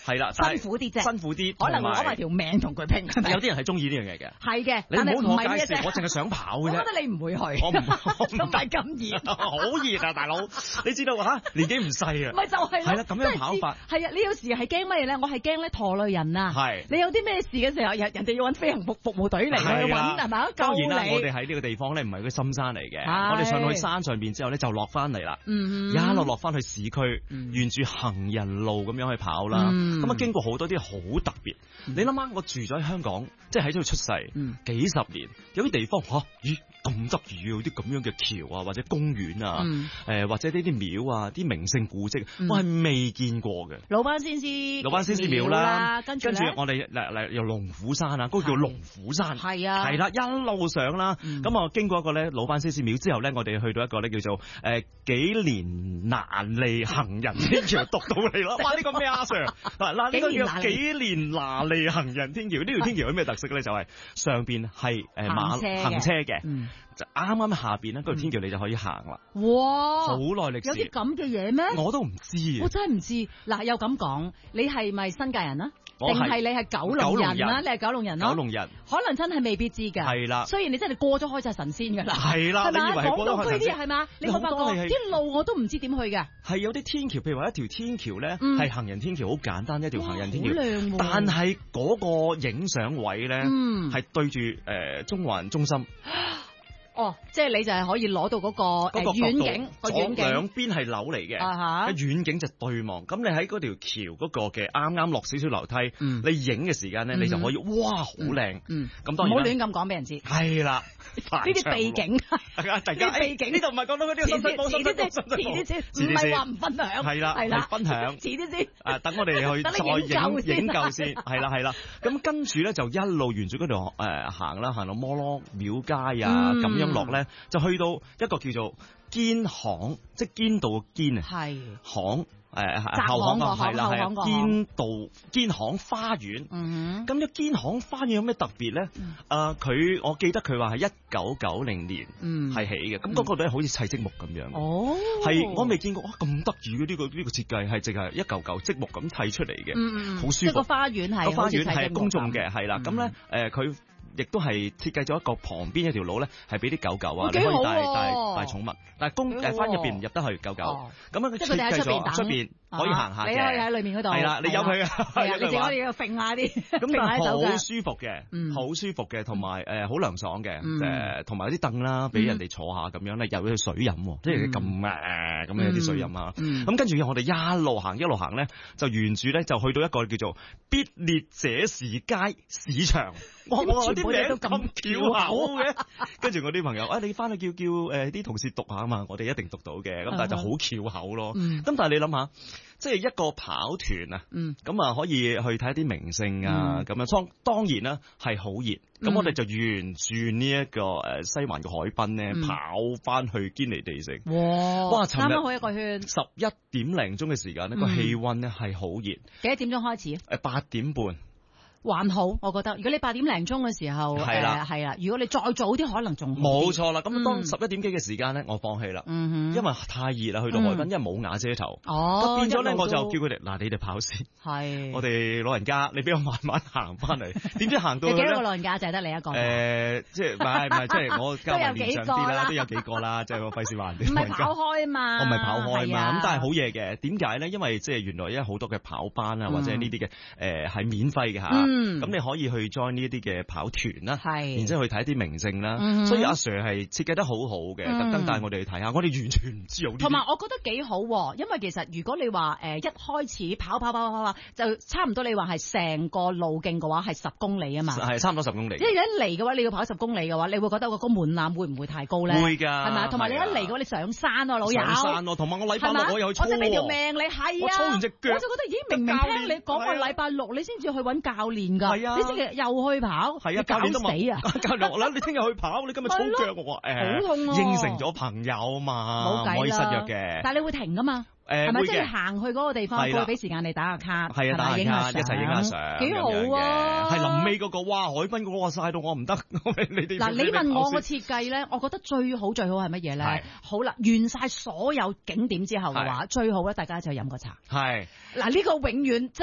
係啦， 辛苦啲啫， 辛苦啲， 可能攞埋條命同佢拼。 有啲人係中意呢樣嘢嘅， 係嘅， 你唔好同我介但係唔係呢紹，我淨係想跑嘅啫。 我覺得你唔會去， 我唔都唔係咁熱， 好熱啊，大佬！你知道嚇年紀唔細啊， 咪就係係啦，咁樣跑法係啊！你有時係驚乜嘢咧？我係驚咧拖累人啊！ 係你有啲咩事嘅時候，人哋要揾飛行服務隊嚟去揾係咪？ 當然啦， 救你我哋喺呢個地方咧，唔係個深山嚟嘅， 係我哋上去山上邊之後咧，就落翻嚟啦，一路落翻去市區，沿住行人路咁樣去跑啦。咁啊，經過好多啲好特別。你諗下，我住咗喺香港，即係喺度出世幾十年，有啲地方咦咁得意，有啲咁樣嘅橋啊，或者公園啊，或者呢啲廟啊，啲名勝古蹟，我係未見過嘅。 魯班先師廟啦，跟住咧我哋由龍虎山啊，嗰個叫龍虎山， 係啊， 係啦，一路上啦。咁啊，經過一個咧魯班先師廟之後咧，我哋去到一個咧叫做幾年難離行人天橋，讀到嚟咯。哇！呢個咩啊 Sir？嗱，呢個叫幾年難離行人天橋。呢條天橋有咩特色咧？就係上邊係行車嘅。就啱啱下邊咧，嗰條天橋你就可以行啦。 哇！ 好耐歷史， 有啲咁嘅嘢咩？ 我都唔知， 我真係唔知。嗱，又咁講，你係咪新界人啊？定係係你係九龍人啊？你係九龍人咯？ 九龍人可能真係未必知㗎。 係啦， 雖然你真係過咗開就神仙㗎啦。 係啦，你以為過咗開神仙係嘛？你冇發覺啲路我都唔知點去㗎。 係有啲天橋，譬如話一條天橋咧，係行人天橋，好簡單一條行人天橋， 好靚喎。 但係嗰個影相位咧，係對住中環中心。 哦，即係你就係可以攞到嗰個遠景，個遠景兩邊係樓嚟嘅，遠景就對望。咁你喺嗰條橋嗰個嘅啱啱落少少樓梯，你影嘅時間咧，你就可以哇好靚。咁當然唔好亂咁講俾人知。 係啦， 呢啲秘景， 啲秘景呢度唔係講到嗰啲深水埗， 唔係話唔分享。 係啦，係分享。 遲啲先。 等我哋去再影夠先。係啦。咁跟住咧就一路沿住嗰度行啦，行到摩羅廟街啊咁樣。落咧就去到一個叫做堅巷，即係堅道嘅堅啊，係巷後巷啊，係啦，堅巷花園。咁呢堅巷花園有咩特別咧？我記得佢話係1990年係起嘅，咁嗰個咧好似砌積木咁樣。哦，係我未見過咁得意嘅呢個設計，係淨係一嚿嚿積木咁砌出嚟嘅，好舒服。 個花園係公眾嘅，係啦。咁咧佢亦都係設計咗一個旁邊一條路咧，係俾啲狗狗啊，你可以帶寵物。但係翻入邊唔入得去狗狗。咁樣佢設計咗出邊可以行下嘅。你可以喺裏面嗰度。係啦，你有佢啊，你自己可以揈下啲。咁但係好舒服嘅，好舒服嘅，同埋好涼爽嘅。同埋有啲凳啦，俾人哋坐下咁樣咧，又有水飲，即係咁樣有啲水飲啊。咁跟住我哋一路行咧，就沿住咧就去到一個叫做必列者士街市場。我啲名都咁巧口嘅，跟住我啲朋友你翻去叫啲同事讀下啊嘛，我哋一定讀到嘅，咁但係就好巧口咯。咁但係你諗下，即係一個跑團啊，咁啊可以去睇一啲名勝啊，咁樣當然啦係好熱，咁我哋就沿住呢一個西環嘅海濱咧跑翻去堅尼地城。哇！ 啱啱好一個圈 ，11點零鐘嘅時間呢個氣溫咧係好熱。幾多點鐘開始 ？8點半。 還好，我覺得。如果你8點零鐘嘅時候，係啦。如果你再早啲，可能仲冇錯啦。咁當11點幾嘅時間咧，我放棄啦。因為太熱啦，去到海濱，因為冇瓦遮頭。咁變咗咧，我就叫佢哋嗱，你哋跑先。係。我哋老人家，你俾我慢慢行翻嚟。點知行到有幾多個老人家就係得你一個？ 即係唔係，即係我加埋年長啲啦，都有幾個啦，即係我費事話人哋。 唔係跑開啊嘛。 我唔係跑開嘛。咁但係好嘢嘅。點解咧？因為即係原來因為好多嘅跑班啊，或者呢啲嘅係免費嘅嚇。咁你可以去 join 呢一啲嘅跑團啦，然之後去睇啲名勝啦，所以阿 Sir 係設計得好好嘅，特登帶我哋去睇下，我哋完全唔知有呢啲。 同埋我覺得幾好，因為其實如果你話一開始跑就差唔多，你話係成個路徑嘅話係10公里啊嘛，係差唔多10公里。 即係一嚟嘅話，你要跑10公里嘅話，你會覺得個門檻會唔會太高咧？ 會㗎， 係咪？同埋你一嚟嘅話，你上山啊，老友。上山同埋我禮拜六我又去操。 我真係你條命，你係啊！ 我操完隻腳， 我就覺得咦，明明聽你講個禮拜六你先至去揾教練㗎，你星期日又去跑， 係啊，教練都死啊！教練話你聽日去跑，你今日操腳喎， 好痛啊！ 應承咗朋友嘛，唔可以失約嘅。 但係你會停㗎嘛？係咪即係行去嗰個地方，佢俾時間你打下卡， 係啊，打下卡，一齊影下相， 幾好啊！ 係臨尾嗰個，哇！海濱嗰個曬到我唔得，你哋嗱，你問我個設計咧，我覺得最好係乜嘢咧？好啦，完晒所有景點之後嘅話，最好咧，大家就飲個茶。係嗱，呢個永遠。